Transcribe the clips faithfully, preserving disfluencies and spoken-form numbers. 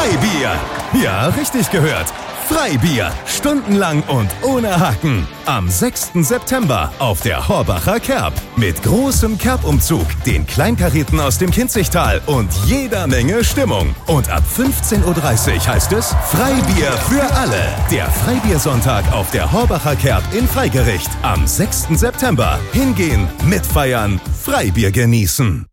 Freibier. Ja, richtig gehört. Freibier. Stundenlang und ohne Haken. Am sechsten September auf der Horbacher Kerb. Mit großem Kerbumzug, den Kleinkareten aus dem Kinzigtal und jeder Menge Stimmung. Und ab fünfzehn Uhr dreißig heißt es Freibier für alle. Der Freibiersonntag auf der Horbacher Kerb in Freigericht. Am sechsten September. Hingehen, mitfeiern, Freibier genießen.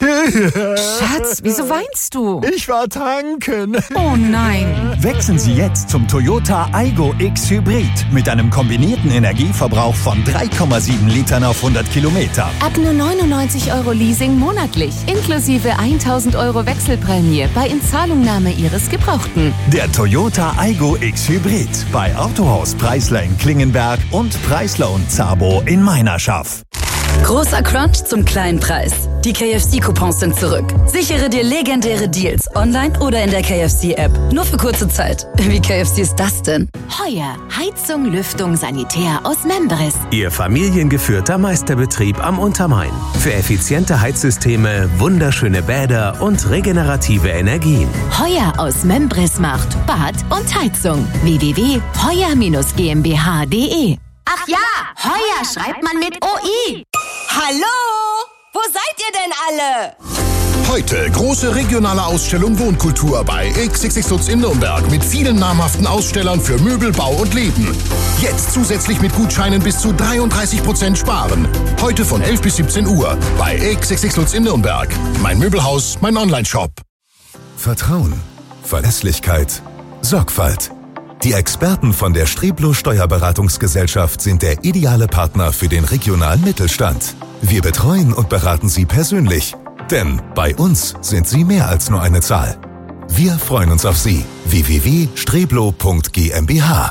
Schatz, wieso weinst du? Ich war tanken. Oh nein. Wechseln Sie jetzt zum Toyota Aygo X Hybrid mit einem kombinierten Energieverbrauch von drei Komma sieben Litern auf hundert Kilometer. Ab nur neunundneunzig Euro Leasing monatlich, inklusive tausend Euro Wechselprämie bei Inzahlungnahme Ihres Gebrauchten. Der Toyota Aygo X Hybrid bei Autohaus Preisler in Klingenberg und Preisler und Zabo in Meinerschaft. Großer Crunch zum kleinen Preis. Die K F C-Coupons sind zurück. Sichere dir legendäre Deals online oder in der K F C-App. Nur für kurze Zeit. Wie K F C ist das denn? Heuer. Heizung, Lüftung, Sanitär aus Membris. Ihr familiengeführter Meisterbetrieb am Untermain. Für effiziente Heizsysteme, wunderschöne Bäder und regenerative Energien. Heuer aus Membris macht Bad und Heizung. w w w punkt heuer Bindestrich g m b h punkt d e. Ach ja, Heuer schreibt man mit O I. Hallo? Wo seid ihr denn alle? Heute große regionale Ausstellung Wohnkultur bei X X X Lutz in Nürnberg mit vielen namhaften Ausstellern für Möbel, Bau und Leben. Jetzt zusätzlich mit Gutscheinen bis zu dreiunddreißig Prozent sparen. Heute von elf bis siebzehn Uhr bei X X X Lutz in Nürnberg. Mein Möbelhaus, mein Onlineshop. Vertrauen, Verlässlichkeit, Sorgfalt. Die Experten von der Streblo Steuerberatungsgesellschaft sind der ideale Partner für den regionalen Mittelstand. Wir betreuen und beraten Sie persönlich, denn bei uns sind Sie mehr als nur eine Zahl. Wir freuen uns auf Sie. w w w punkt streblo punkt g m b h.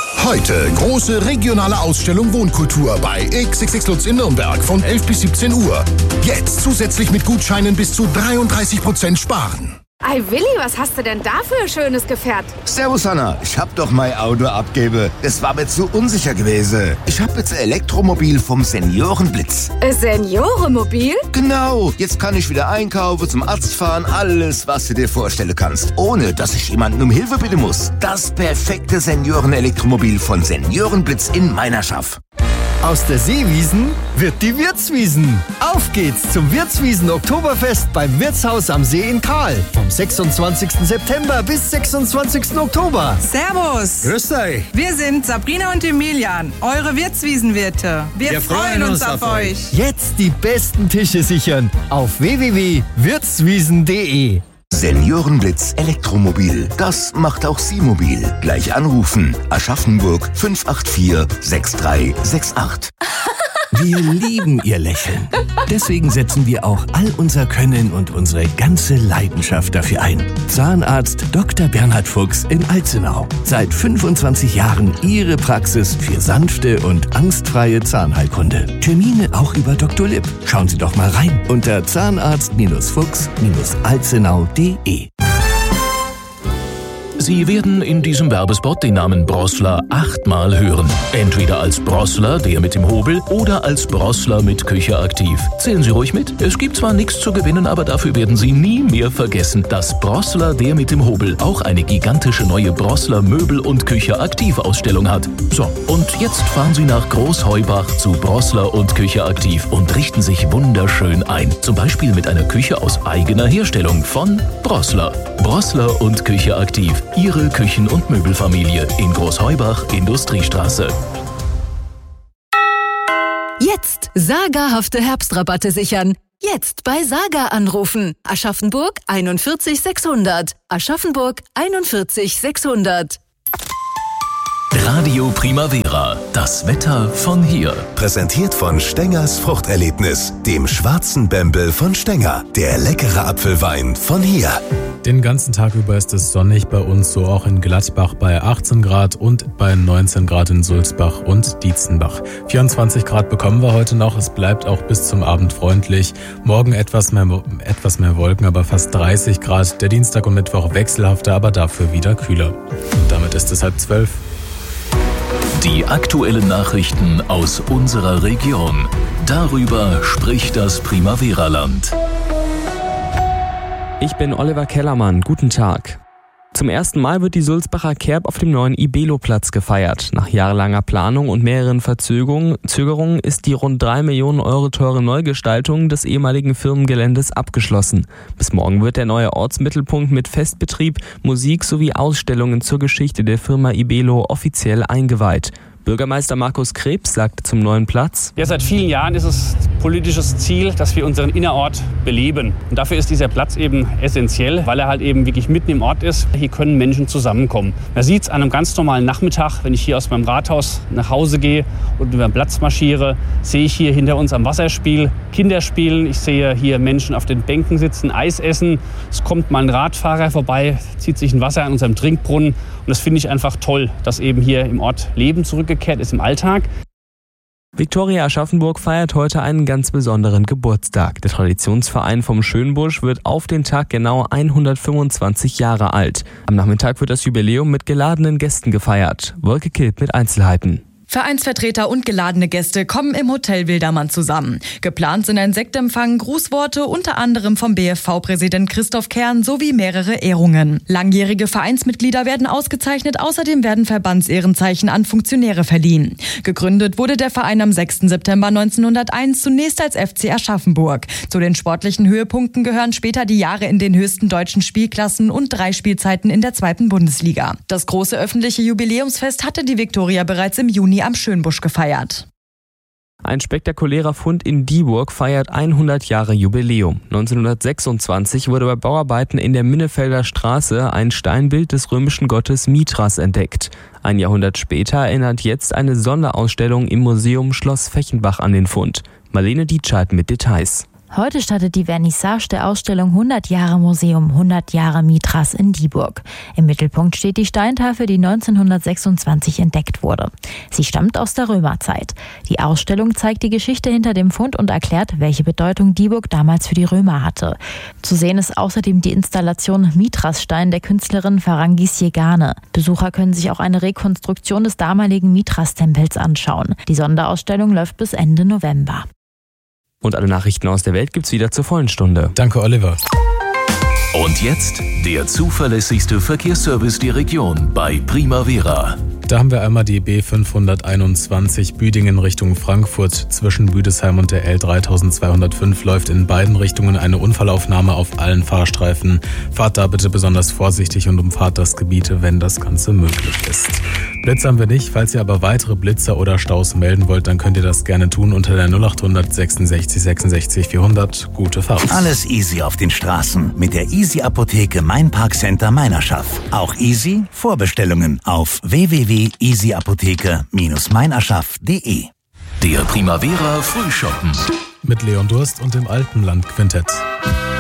Heute große regionale Ausstellung Wohnkultur bei X X X Lutz in Nürnberg von elf bis siebzehn Uhr. Jetzt zusätzlich mit Gutscheinen bis zu dreiunddreißig Prozent sparen. Ei Willi, was hast du denn da für ein schönes Gefährt? Servus Anna, ich hab doch mein Auto abgebe. Das war mir zu unsicher gewesen. Ich hab jetzt ein Elektromobil vom Seniorenblitz. Ein Seniorenmobil? Genau, jetzt kann ich wieder einkaufen, zum Arzt fahren, alles, was du dir vorstellen kannst. Ohne, dass ich jemanden um Hilfe bitten muss. Das perfekte Seniorenelektromobil von Seniorenblitz in Meinerschaft. Aus der Seewiesen wird die Wirtswiesen. Auf geht's zum Wirtswiesen-Oktoberfest beim Wirtshaus am See in Kahl. Vom sechsundzwanzigsten September bis sechsundzwanzigsten Oktober. Servus! Grüß euch! Wir sind Sabrina und Emilian, eure Wirtswiesenwirte. Wir, Wir freuen uns auf euch. Jetzt die besten Tische sichern auf w w w punkt wirtswiesen punkt d e. Seniorenblitz Elektromobil. Das macht auch Sie mobil. Gleich anrufen. Aschaffenburg fünf acht vier sechs drei sechs acht. Wir lieben Ihr Lächeln. Deswegen setzen wir auch all unser Können und unsere ganze Leidenschaft dafür ein. Zahnarzt Doktor Bernhard Fuchs in Alzenau. Seit fünfundzwanzig Jahren Ihre Praxis für sanfte und angstfreie Zahnheilkunde. Termine auch über Doktor Lipp. Schauen Sie doch mal rein unter zahnarzt Fuchs alzenau punkt d e. Sie werden in diesem Werbespot den Namen Brossler achtmal hören. Entweder als Brossler, der mit dem Hobel, oder als Brossler mit Küche aktiv. Zählen Sie ruhig mit. Es gibt zwar nichts zu gewinnen, aber dafür werden Sie nie mehr vergessen, dass Brossler, der mit dem Hobel, auch eine gigantische neue Brossler Möbel- und Küche aktiv Ausstellung hat. So, und jetzt fahren Sie nach Großheubach zu Brossler und Küche aktiv und richten sich wunderschön ein. Zum Beispiel mit einer Küche aus eigener Herstellung von Brossler. Brossler und Küche aktiv. Ihre Küchen- und Möbelfamilie in Großheubach, Industriestraße. Jetzt sagerhafte Herbstrabatte sichern. Jetzt bei Saga anrufen. Aschaffenburg einundvierzig sechshundert. Aschaffenburg einundvierzig sechshundert. Radio Primavera, das Wetter von hier. Präsentiert von Stengers Fruchterlebnis, dem schwarzen Bembel von Stenger. Der leckere Apfelwein von hier. Den ganzen Tag über ist es sonnig bei uns, so auch in Gladbach bei achtzehn Grad und bei neunzehn Grad in Sulzbach und Dietzenbach. vierundzwanzig Grad bekommen wir heute noch, es bleibt auch bis zum Abend freundlich. Morgen etwas mehr, etwas mehr Wolken, aber fast dreißig Grad. Der Dienstag und Mittwoch wechselhafter, aber dafür wieder kühler. Und damit ist es halb zwölf. Die aktuellen Nachrichten aus unserer Region. Darüber spricht das Primavera-Land. Ich bin Oliver Kellermann. Guten Tag. Zum ersten Mal wird die Sulzbacher Kerb auf dem neuen Ibelo-Platz gefeiert. Nach jahrelanger Planung und mehreren Verzögerungen ist die rund drei Millionen Euro teure Neugestaltung des ehemaligen Firmengeländes abgeschlossen. Bis morgen wird der neue Ortsmittelpunkt mit Festbetrieb, Musik sowie Ausstellungen zur Geschichte der Firma Ibelo offiziell eingeweiht. Bürgermeister Markus Krebs sagte zum neuen Platz: Ja, seit vielen Jahren ist es politisches Ziel, dass wir unseren Innerort beleben. Und dafür ist dieser Platz eben essentiell, weil er halt eben wirklich mitten im Ort ist. Hier können Menschen zusammenkommen. Man sieht es an einem ganz normalen Nachmittag, wenn ich hier aus meinem Rathaus nach Hause gehe und über den Platz marschiere, sehe ich hier hinter uns am Wasserspiel Kinder spielen. Ich sehe hier Menschen auf den Bänken sitzen, Eis essen. Es kommt mal ein Radfahrer vorbei, zieht sich ein Wasser an unserem Trinkbrunnen. Und das finde ich einfach toll, dass eben hier im Ort Leben zurückgekehrt ist im Alltag. Viktoria Aschaffenburg feiert heute einen ganz besonderen Geburtstag. Der Traditionsverein vom Schönbusch wird auf den Tag genau hundertfünfundzwanzig Jahre alt. Am Nachmittag wird das Jubiläum mit geladenen Gästen gefeiert. Wolke Kilt mit Einzelheiten. Vereinsvertreter und geladene Gäste kommen im Hotel Wildermann zusammen. Geplant sind ein Sektempfang, Grußworte unter anderem vom B F V-Präsident Christoph Kern sowie mehrere Ehrungen. Langjährige Vereinsmitglieder werden ausgezeichnet, außerdem werden Verbandsehrenzeichen an Funktionäre verliehen. Gegründet wurde der Verein am sechsten September neunzehnhunderteins zunächst als F C Aschaffenburg. Zu den sportlichen Höhepunkten gehören später die Jahre in den höchsten deutschen Spielklassen und drei Spielzeiten in der zweiten Bundesliga. Das große öffentliche Jubiläumsfest hatte die Viktoria bereits im Juni am Schönbusch gefeiert. Ein spektakulärer Fund in Dieburg feiert hundert Jahre Jubiläum. neunzehnhundertsechsundzwanzig wurde bei Bauarbeiten in der Minnefelder Straße ein Steinbild des römischen Gottes Mithras entdeckt. Ein Jahrhundert später erinnert jetzt eine Sonderausstellung im Museum Schloss Fechenbach an den Fund. Marlene Dietscheid mit Details. Heute startet die Vernissage der Ausstellung hundert Jahre Museum, hundert Jahre Mithras in Dieburg. Im Mittelpunkt steht die Steintafel, die neunzehnhundertsechsundzwanzig entdeckt wurde. Sie stammt aus der Römerzeit. Die Ausstellung zeigt die Geschichte hinter dem Fund und erklärt, welche Bedeutung Dieburg damals für die Römer hatte. Zu sehen ist außerdem die Installation Mithrasstein der Künstlerin Ferrangis Jegane. Besucher können sich auch eine Rekonstruktion des damaligen Mithras-Tempels anschauen. Die Sonderausstellung läuft bis Ende November. Und alle Nachrichten aus der Welt gibt's wieder zur vollen Stunde. Danke, Oliver. Und jetzt der zuverlässigste Verkehrsservice der Region bei Primavera. Da haben wir einmal die B fünfhunderteinundzwanzig Büdingen Richtung Frankfurt. Zwischen Büdesheim und der L dreitausendzweihundertfünf läuft in beiden Richtungen eine Unfallaufnahme auf allen Fahrstreifen. Fahrt da bitte besonders vorsichtig und umfahrt das Gebiet, wenn das Ganze möglich ist. Blitz haben wir nicht. Falls ihr aber weitere Blitzer oder Staus melden wollt, dann könnt ihr das gerne tun unter der null achthundert sechsundsechzig sechsundsechzig vierhundert. Gute Fahrt. Alles easy auf den Straßen mit der Easy Apotheke Mein Parkcenter Meinerschaft. Auch easy Vorbestellungen auf w w w punkt easy apotheke Bindestrich meinerschaft punkt de. Der Primavera Frühschoppen mit Leon Durst und dem Alpenland Quintett.